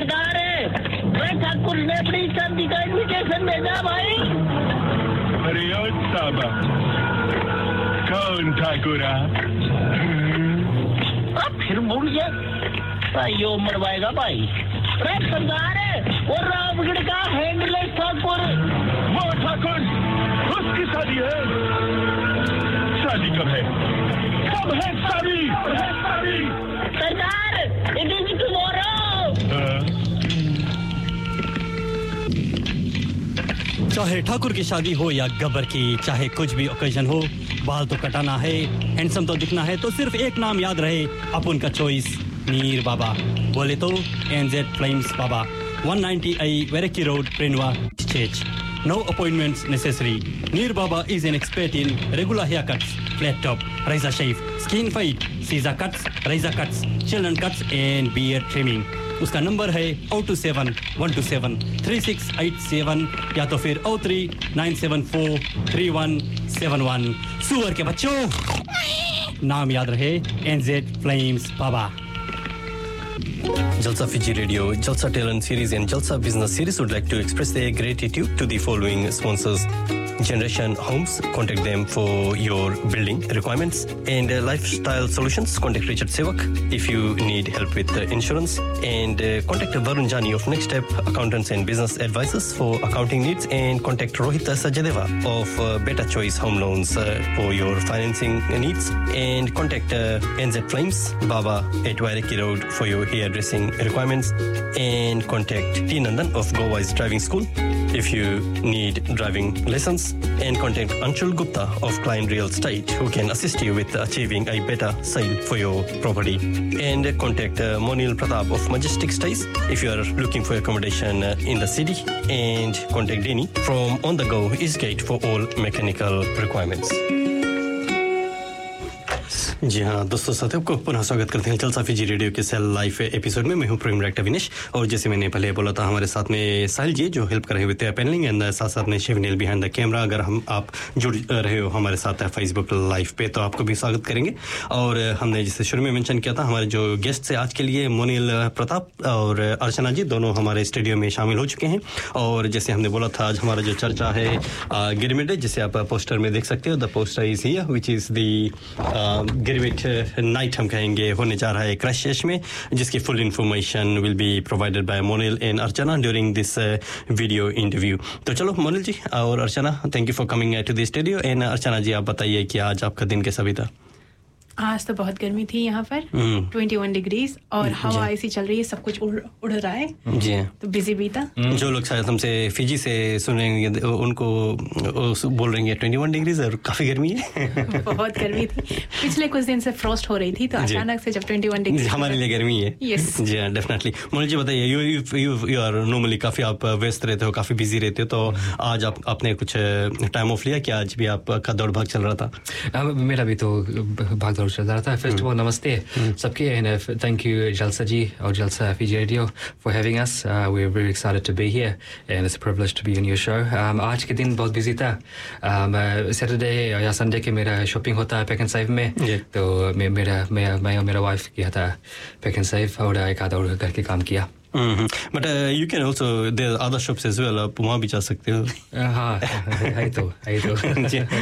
सरकार है, मैं ठाकुर ने अपनी शादी का इन्विटेशन भेजा भाई। अरे ओ साबा, कौन ठाकुर आप? फिर भूल गया, यो मरवाएगा भाई। अरे सरदार है, वो रामगढ़ का हैंडलेस ठाकुर। वो ठाकुर, उसकी शादी है। शादी कब है? कब है शादी? सरदार, इट इज टुमारो। चाहे ठाकुर की शादी हो या गब्बर की, चाहे कुछ भी ओकेजन हो, बाल तो कटाना है, हैंडसम तो दिखना है, तो सिर्फ एक नाम याद रहे, अपन का चॉइस नीर बाबा। बोले तो NZ Flames Baba, 190I Veraki Road, Prenua, Church. No appointments necessary. Neer Baba is an expert in regular haircuts, flat top, razor shave, skin fade, scissor cuts, razor cuts, children cuts and beard trimming. उसका number है 027-127-3687 या तो फिर 039743171। सुअर के बच्चों, नाम याद रहे, NZ Flames Baba. Jalsa Fiji Radio, Jalsa Talent Series and Jalsa Business Series would like to express their gratitude to the following sponsors. Generation Homes, contact them for your building requirements and lifestyle solutions. Contact Richard Sevak if you need help with insurance, and contact Varun Jani of Next Step Accountants and Business Advisors for accounting needs, and contact Rohit Sajadeva of Better Choice Home Loans for your financing needs, and contact NZ Flames Baba at Wairaki Road for your hairdressing requirements, and contact T Nandan of Go Wise Driving School if you need driving lessons, and contact Anshul Gupta of Klein Real Estate who can assist you with achieving a better sale for your property, and contact Monil Pratap of Majestic Stays if you are looking for accommodation in the city, and contact Denny from On The Go Eastgate for all mechanical requirements. जी हाँ दोस्तों, साथियों को पुनः स्वागत करते हैं जलसा Fiji radio के सेल लाइव एपिसोड में। मैं हूं प्रोग्राम डायरेक्टर विनेश, और जैसे मैंने पहले बोला था, हमारे साथ में साहिल जी जो हेल्प कर रहे हैं पैनलिंग, एंड साथ साथ में शिवनील बिहाइंड द कैमरा। अगर आप जुड़ रहे हो हमारे साथ फेसबुक लाइव पे तो आपको भी स्वागत करेंगे। और हमने जैसे शुरू में मेंशन किया था, हमारे जो गेस्ट से आज के लिए मोनिल प्रताप और अर्चना जी दोनों हमारे स्टूडियो में शामिल हो चुके हैं। और जैसे हमने बोला था, आज हमारा जो चर्चा है गिरमिट, जिसे आप पोस्टर में देख सकते हो, the poster is here which is the girmit night हम कहेंगे होने जा रहा है क्रैश में, जिसकी full information will be provided by मोनिल and Archana during this video interview. तो चलो मोनिल जी और अर्चना, thank you for coming to the studio. And अर्चना जी, आप बताइए कि आज आपका दिन कैसा बीता? आज तो बहुत गर्मी थी यहाँ पर, 21 डिग्रीज, और हवा ऐसी चल रही है, सब कुछ उड़ रहा है जी, तो बिजी बीता। जो लोग शायद हमसे फिजी से सुनेंगे उनको बोल रहे हैं 21 डिग्रीज और काफी गर्मी है। बहुत गर्मी थी, पिछले कुछ दिन से फ्रॉस्ट हो रही थी, तो अचानक से जब 21 डिग्री हमारे लिए गर्मी है। यस जी हाँ, डेफिनेटली। मोनिल जी बताइए, यू आर नॉर्मली काफी आप व्यस्त रहते हो, काफी बिजी रहते हो, तो आज आपने कुछ टाइम ऑफ लिया कि आज भी आपका दौड़ भाग चल रहा था? मेरा भी तो भाग चल रहा था। फर्स्ट ऑफ ऑल नमस्ते सबके, एंड थैंक यू जलसा जी और जलसा Fiji radio for having us. We are very excited to be here and it's a privilege to be in your show. आज के दिन बहुत बिजी था। सैटरडे या संडे के मेरा शॉपिंग होता है पैक एंड सेव में, तो मैं और मेरा वाइफ किया था पैक एंड सेव, और एक आधा और घर के काम किया। But you can also, there are other shops as well, आप वहाँ भी जा सकते हो। हाँ, है तो